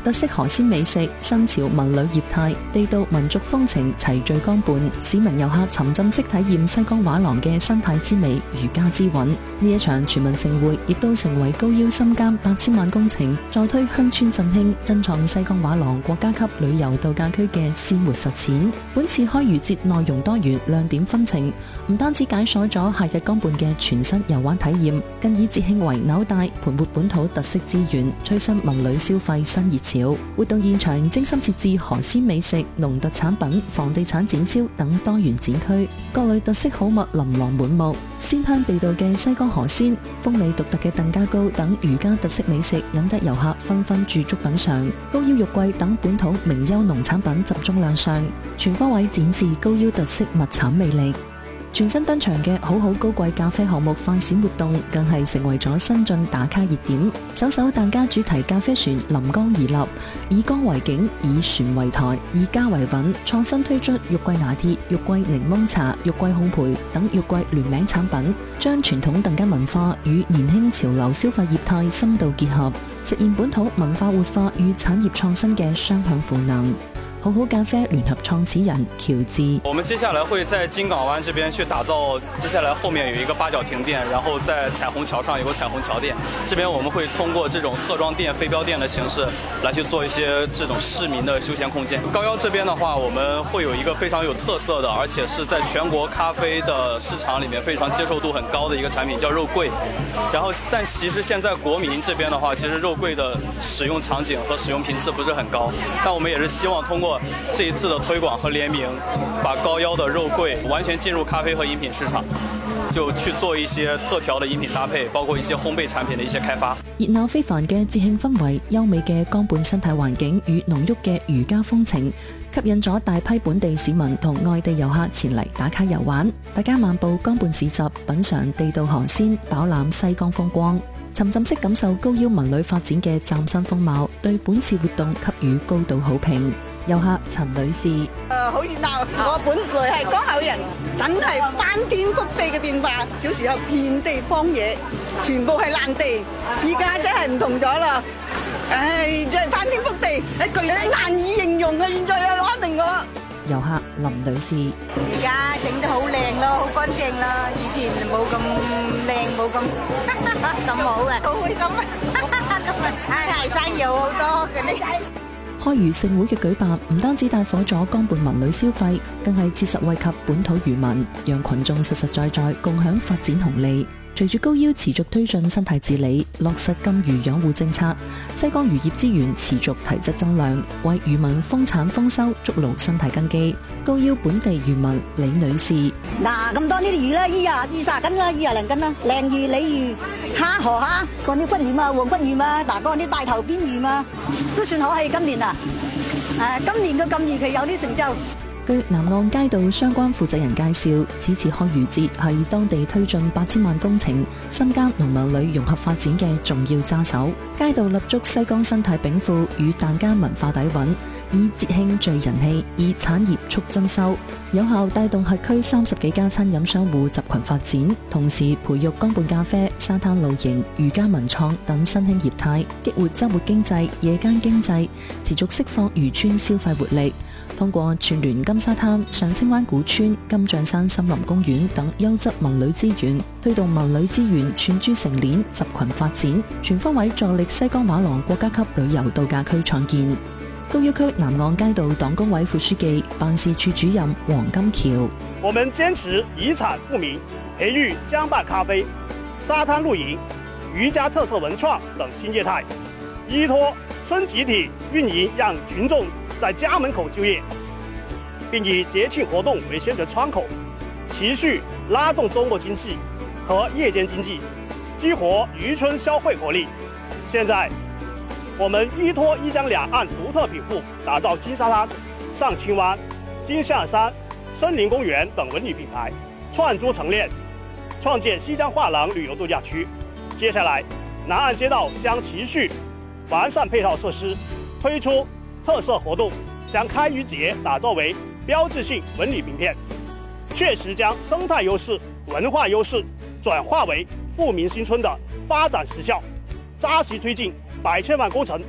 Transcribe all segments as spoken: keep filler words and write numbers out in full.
特色河鮮美食、新潮文旅業態、地道民族風情齊聚江畔，市民遊客沉浸式體驗西江畫廊嘅生態之美、漁家之韻。呢一場全民盛會亦都成為高腰深耕八千萬工程，助推鄉村振興、珍藏西江畫廊國家級旅遊度假區嘅鮮活實踐。本次開漁節內容多元、亮點紛呈，唔單止解鎖咗夏日江畔嘅全新遊玩體驗，更以節慶為紐帶，盤活本土特色資源，催生文旅消費新熱潮。活動現場精心設置河鮮美食、農特產品、房地產展銷等多元展區，各類特色好物琳琅滿目。鮮香地道嘅西江河鮮、風味獨特嘅鄧家糕等漁家特色美食，引得遊客紛紛駐足品嘗。高腰肉桂等本土名優農產品集中亮相，全方位展示高腰特色物產魅力。全新登場嘅好好高貴咖啡項目快閃活動，更係成為咗新晉打卡熱點。首艘疍家主題咖啡船臨江而立，以江為景，以船為台，以家為韻，創新推出肉桂拿鐵、肉桂檸檬茶、肉桂烘焙等肉桂聯名產品，將傳統疍家文化與年輕潮流消費業態深度結合，實現本土文化活化與產業創新嘅雙向賦能。好好咖啡聯合創始人喬治， 我們接下來會在金港灣這邊去打造，接下來後面有一個八角亭店，然後在彩虹橋上有個彩虹橋店，這邊我們會通過這種特裝店、飛鏢店的形式來去做一些這種市民的休閒空間。高腰這邊的話，我們會有一個非常有特色的，而且是在全國咖啡的市場裡面非常接受度很高的一個產品，叫肉桂。然後，但其實現在國民這邊的話，其實肉桂的使用場景和使用頻次不是很高，但我們也是希望通過這一次的推廣和聯名，把高腰的肉桂完全進入咖啡和飲品市場，就去做一些特調的飲品搭配，包括一些烘焙產品的一些開發。 熱鬧非凡嘅節慶氛圍、優美嘅江畔生態環境與濃郁嘅漁家風情，吸引咗大批本地市民同外地遊客前嚟打卡遊玩。大家漫步江畔市集，品嘗地道河鮮，飽覽西江風光，沉浸式感受高腰文旅發展嘅嶄新風貌，對本次活動給予高度好評。遊客陳女士，誒、 呃、好熱鬧，我本來係江口人，真係翻天覆地嘅變化。小時候遍地荒野，全部係爛地，依家真係唔同咗啦。唉，真係翻天覆地，一句你難以形容啊！現在又安定我。 遊客林女士， 而家整得好靚咯，好乾淨啦，以前冇咁靚，冇咁咁好嘅，好開心。今日唉，生意好多嘅呢。 開漁盛會嘅舉辦，唔單止帶火咗江畔文旅消費，更係切實惠及本土漁民，讓群眾實實在在共享發展紅利。隨住高腰持續推進生態治理，落實禁漁養護政策，西江漁業資源持續提質增量，為漁民豐產豐收築牢生態根基。高腰本地漁民李女士， 嗱，咁多呢啲魚啦，依啊二十斤啦，二廿零斤啦，鯪魚、鯉魚、蝦、河蝦，嗰啲骨魚嘛、黃骨魚嘛，嗱，嗰啲大頭邊魚嘛，都算可喜今年啊！誒，今年嘅禁漁期有啲成就。 據南岸街道相關負責人介紹，此次開漁節係當地推進八千萬工程、深耕農民旅融合發展嘅重要揸手。街道立足西江生態稟賦與疍家文化底蘊，以節慶聚人氣，以產業促增收，有效帶動轄區三十幾家餐飲商戶集群發展，同時培育江畔咖啡、沙灘露營、漁家文創等新興業態，激活周末經濟、夜間經濟，持續釋放漁村消費活力。通過串聯金沙灘、上清灣古村、金像山森林公園等優質文旅資源，推動文旅資源串珠成鏈，集群發展，全方位助力西江畫廊國家級旅遊度假區創建。高腰區南岸街道黨工委副書記、辦事處主任黃金橋， 我們堅持以產富民，培育江畔咖啡、沙灘露營、漁家特色文創等新業態，依託村集體運營，讓群眾在家門口就業，並以節慶活動為宣傳窗口，持續拉動周末經濟和夜間經濟，激活漁村消費活力。現在我們依託一江兩岸獨特稟賦，打造金沙灘、上清灣、金象山、森林公園等文旅品牌，串珠成鏈，創建西江畫廊旅遊度假區。接下來南岸街道將持續完善配套設施，推出特色活動，將開漁節打造為標誌性文旅名片，確實將生態優勢、文化優勢轉化為富民新村的發展實效，扎實推進百千萬工程，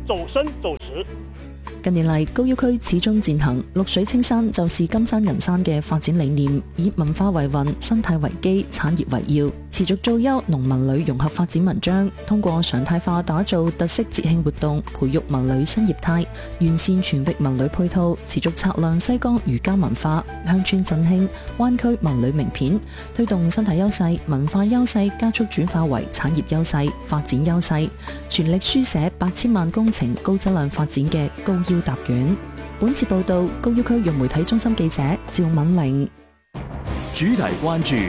走深走實。 近年嚟，高要區始終踐行綠水青山就是金山銀山嘅發展理念，以文化為運、生態為基、產業為要，持續做優農民旅融合發展文章，通過常態化打造特色節慶活動，培育文旅新業態，完善全域文旅配套，持續擦亮西江儒家文化、鄉村振興、灣區文旅名片，推動生態優勢、文化優勢加速轉化為產業優勢、發展優勢，全力書寫八千萬工程高質量發展嘅高要答卷。本次報道，高要區融媒體中心記者趙敏玲。 主題關注。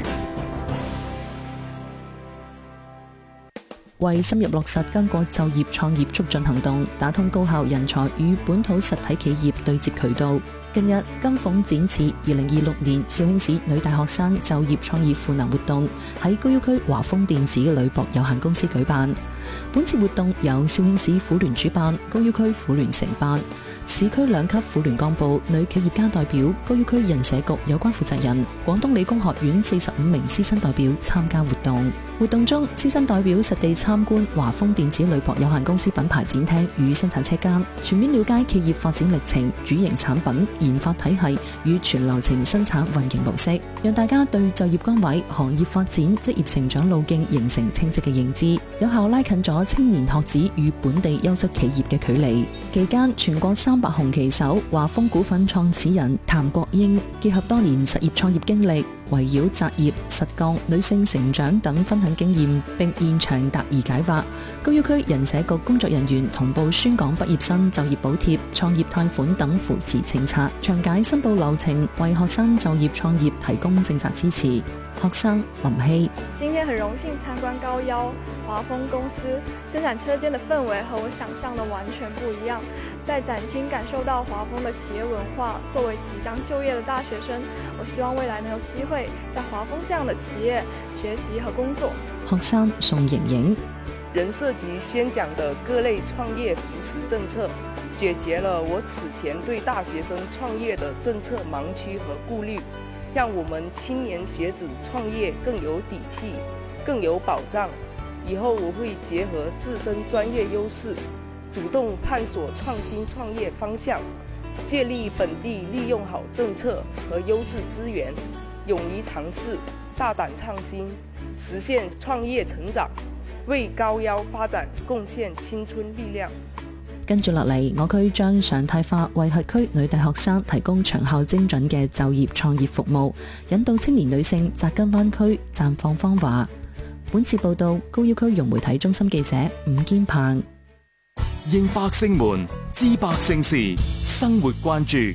為深入落實巾幗就業創業促進行動，打通高校人才與本土實體企業對接渠道。近日，金鳳展翅二零二六年肇慶市女大學生就業創業賦能活動喺高要區華豐電子鋁箔有限公司舉辦。本次活動由肇慶市婦聯主辦，高要區婦聯承辦。市區兩級婦聯幹部、女企業家代表、高要區人社局有關負責人、廣東理工學院四十五名師生代表參加活動。活動中，師生代表實地參觀華豐電子鋁箔有限公司品牌展廳與生產車間，全面了解企業發展歷程、主營產品、研發體系與全流程生產運營模式，讓大家對就業崗位、行業發展、職業成長路徑形成清晰嘅認知，有效拉近咗青年學子與本地優質企業嘅距離。期間，全國三百紅旗手華豐股份創始人譚國英結合多年實業創業經歷，圍繞擇業、實幹、女性成長等分享經驗，並現場答疑解惑。高要區人社局工作人員同步宣講畢業生就業補貼、創業貸款等扶持政策，詳解申報流程，為學生就業創業提供政策支持。學生林希： 今天很榮幸參觀高要華豐公司生產車間的氛圍和我想象的完全不一樣，在展廳感受到華豐的企業文化。作為即將就業的大學生，我希望未來能有機會在華豐這樣的企業學習和工作。 學生宋瑩瑩： 人社局宣講的各類創業扶持政策，解決了我此前對大學生創業的政策盲區和顧慮，讓我們青年學子創業更有底氣，更有保障。以後我會結合自身專業優勢，主動探索創新創業方向，借力本地利用好政策和優質資源，勇於嘗試，大膽創新，實現創業成長，為高要發展貢獻青春力量。 跟住落嚟，我區將常態化為轄區女大學生提供長效精準嘅就業創業服務，引導青年女性扎根灣區，綻放芳華。本次報道，高要區融媒體中心記者伍堅鵬。 應百姓們知百姓事，生活關注。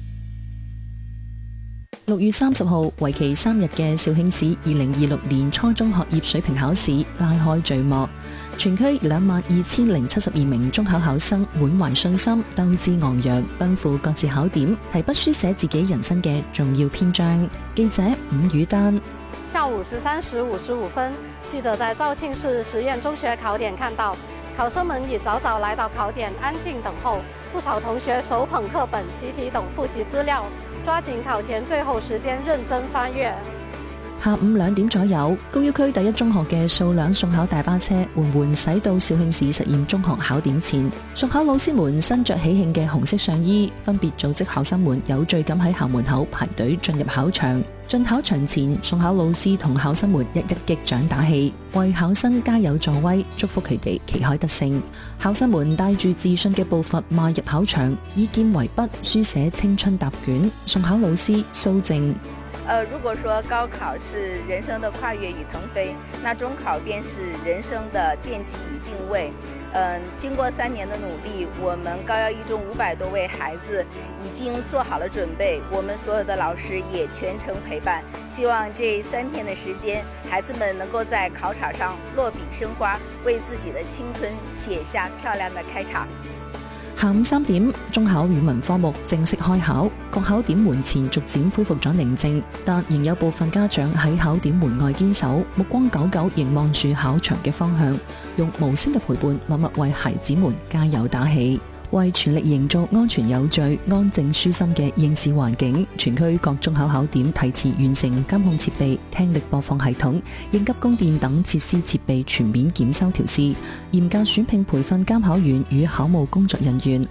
六月三十號，為期三日嘅肇慶市二零二六年初中學業水平考試拉開序幕，全區兩萬二千零七十二名中考考生滿懷信心，鬥志昂揚，奔赴各自考點，提筆書寫自己人生嘅重要篇章。記者伍宇丹。 下午十三時五十五分，記者在肇慶市實驗中學考點看到，考生們已早早來到考點，安靜等候。不少同學手捧課本、習題等複習資料，抓緊考前最後時間認真翻閱。 下午兩點左右，高要區第一中學嘅數輛送考大巴車緩緩駛到肇慶市實驗中學考點前，送考老師們身着喜慶嘅紅色上衣，分別組織考生們有序咁喺校門口排隊進入考場。進考場前，送考老師同考生們一一擊掌打氣，為考生加油助威，祝福佢哋旗開得勝。考生們帶住自信嘅步伐邁入考場，以劍為筆，書寫青春答卷。送考老師蘇靜。 呃，如果說高考是人生的跨越與騰飛，那中考便是人生的奠基與定位。嗯，經過三年的努力，我們高要一中五百多位孩子已經做好了準備，我們所有的老師也全程陪伴。希望這三天的時間，孩子們能夠在考場上落筆生花，為自己的青春寫下漂亮的開場。 下午三點，中考語文科目正式開考，各考點門前逐漸恢復咗寧靜，但仍有部分家長喺考點門外堅守，目光久久凝望住考場嘅方向，用無聲嘅陪伴默默為孩子們加油打氣。 為全力營造安全有序、安靜舒心嘅應試環境，全區各中考考點提前完成監控設備、聽力播放系統、應急供電等設施設備全面檢修調試，嚴格選聘培訓監考員與考務工作人員，